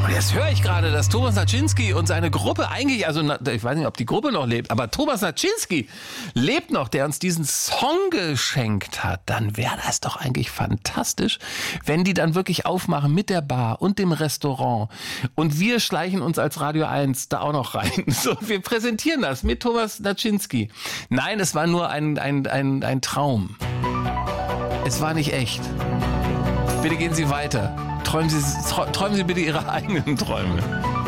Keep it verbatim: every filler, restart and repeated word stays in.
Und jetzt höre ich gerade, dass Thomas Naczynski und seine Gruppe eigentlich, also ich weiß nicht, ob die Gruppe noch lebt, aber Thomas Naczynski lebt noch, der uns diesen Song geschenkt hat. Dann wäre das doch eigentlich fantastisch, wenn die dann wirklich aufmachen mit der Bar und dem Restaurant. Und wir schleichen uns als Radio eins da auch noch rein. So, wir präsentieren das mit Thomas Naczynski. Nein, es war nur ein, ein, ein, ein Traum. Es war nicht echt. Bitte gehen Sie weiter. Träumen Sie, träumen Sie bitte Ihre eigenen Träume.